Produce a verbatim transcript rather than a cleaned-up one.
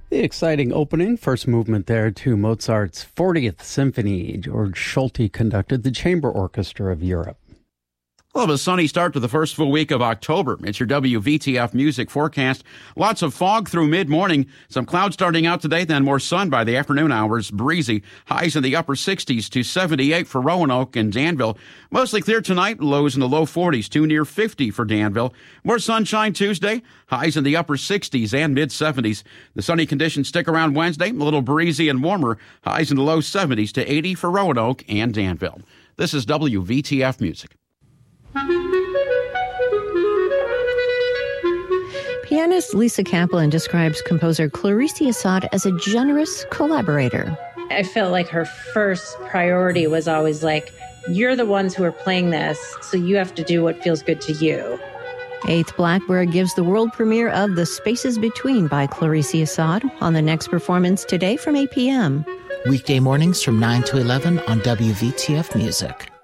The exciting opening, first movement there to Mozart's fortieth Symphony. George Solti conducted the Chamber Orchestra of Europe. We'll have a sunny start to the first full week of October. It's your W V T F music forecast. Lots of fog through mid-morning. Some clouds starting out today, then more sun by the afternoon hours. Breezy. Highs in the upper sixties to seventy-eight for Roanoke and Danville. Mostly clear tonight. Lows in the low forties to near fifty for Danville. More sunshine Tuesday. Highs in the upper sixties and mid-seventies. The sunny conditions stick around Wednesday. A little breezy and warmer. Highs in the low seventies to eighty for Roanoke and Danville. This is W V T F Music. Pianist Lisa Kaplan describes composer Clarice Assad as a generous collaborator. I felt like her first priority was always like, you're the ones who are playing this, so you have to do what feels good to you. Eighth Blackbird gives the world premiere of The Spaces Between by Clarice Assad on the next performance today from eight p.m. Weekday mornings from nine to eleven on W V T F Music.